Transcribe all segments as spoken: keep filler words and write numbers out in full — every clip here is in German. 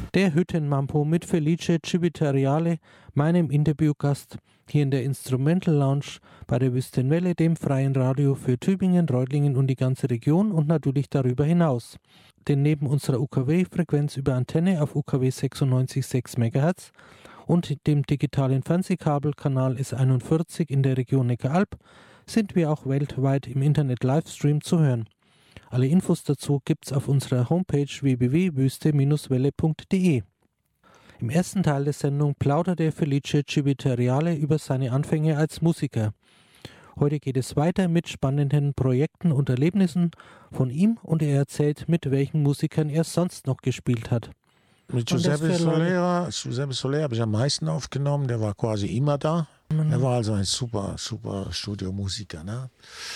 Der Hüttenmambo mit Felice Civiteriale, meinem Interviewgast hier in der Instrumental Lounge bei der Wüstenwelle, dem freien Radio für Tübingen, Reutlingen und die ganze Region und natürlich darüber hinaus. Denn neben unserer U K W-Frequenz über Antenne auf U K W sechsundneunzig Komma sechs Megahertz und dem digitalen Fernsehkabelkanal S einundvierzig in der Region Neckaralb sind wir auch weltweit im Internet Livestream zu hören. Alle Infos dazu gibt's auf unserer Homepage w w w punkt wüste Bindestrich welle punkt d e. Im ersten Teil der Sendung plauderte Felice Civiteriale über seine Anfänge als Musiker. Heute geht es weiter mit spannenden Projekten und Erlebnissen von ihm und er erzählt, mit welchen Musikern er sonst noch gespielt hat. Mit Giuseppe Solera, Giuseppe Solera habe ich am meisten aufgenommen, der war quasi immer da. Mhm. Er war also ein super, super Studiomusiker, ne?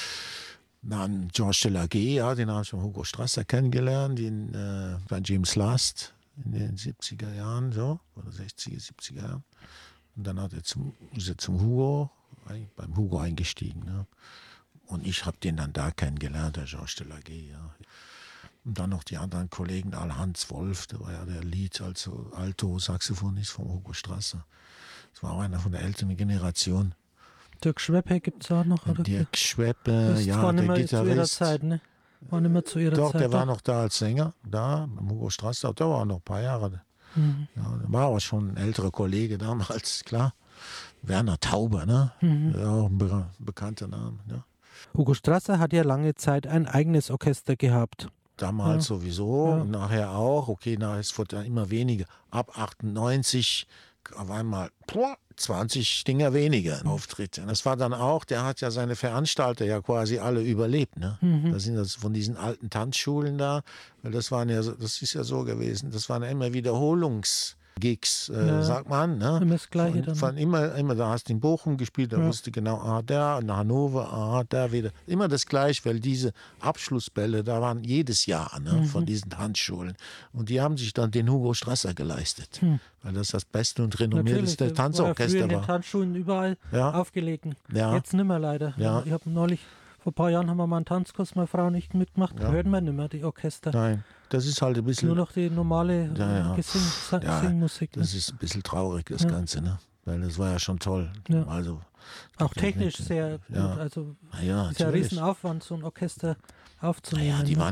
Dann Georges Delaghe, ja, den habe ich von Hugo Strasser kennengelernt, den, äh, bei James Last in den siebziger Jahren, so, oder sechziger, siebziger Jahren. Und dann hat er zum, ist er zum Hugo, beim Hugo eingestiegen. Ne? Und ich habe den dann da kennengelernt, der Georges Delaghe, ja. Und dann noch die anderen Kollegen, Hans Wolf, der war ja der Lead, also Alto-Saxophonist von Hugo Strasser. Das war auch einer von der älteren Generation. Dirk Schweppe gibt es auch noch, oder? Dirk Schweppe, ja, war der nicht mehr Gitarrist. Zu ihrer Zeit, ne? War nicht mehr zu ihrer Doch, Zeit. der war noch da als Sänger, da, beim Hugo Strasser, der war noch ein paar Jahre. Mhm. Ja, der war aber schon ein älterer Kollege damals, klar. Werner Tauber, ne? Mhm. Ja, auch ein be bekannter Name, ne? Hugo Strasser hat ja lange Zeit ein eigenes Orchester gehabt. Damals ja. sowieso, ja. und nachher auch. Okay, nachher es wurde dann immer weniger. Ab achtundneunzig auf einmal zwanzig Dinger weniger Auftritte. Das war dann auch, der hat ja seine Veranstalter ja quasi alle überlebt. Ne? Mhm. Das sind das von diesen alten Tanzschulen da, weil das waren ja, das ist ja so gewesen, das waren ja immer Wiederholungs- Gigs, äh, ja, sagt man. Ne? Immer das Gleiche von, dann. Von immer, immer, da hast du in Bochum gespielt, da ja. wusste genau, ah, da, in Hannover, ah, da wieder. Immer das Gleiche, weil diese Abschlussbälle, da waren jedes Jahr ne, mhm. von diesen Tanzschulen. Und die haben sich dann den Hugo Strasser geleistet, hm. weil das das beste und renommierteste Tanzorchester war. Ja, früher war. in den Tanzschulen überall ja. aufgelegen. Ja. Jetzt nimmer leider. Ja. Ich habe neulich, vor ein paar Jahren haben wir mal einen Tanzkurs, meine Frau nicht mitgemacht, ja. hört man nicht mehr die Orchester. Nein. Das ist halt ein bisschen. Nur noch die normale ja, ja. Gesing, ja, Singmusik. Ne? Das ist ein bisschen traurig, das ja. Ganze, ne? Weil das war ja schon toll. Ja. Also, auch technisch nicht, sehr ja. gut. Also ja, ist ja ein Riesenaufwand, so ein Orchester aufzunehmen. Ja, die waren